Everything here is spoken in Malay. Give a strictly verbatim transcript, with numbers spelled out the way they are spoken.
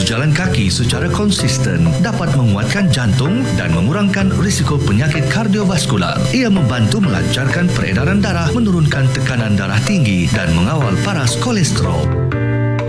berjalan kaki secara konsisten dapat menguatkan jantung dan mengurangkan risiko penyakit kardiovaskular. Ia membantu melancarkan peredaran darah, menurunkan tekanan darah tinggi dan mengawal paras kolesterol.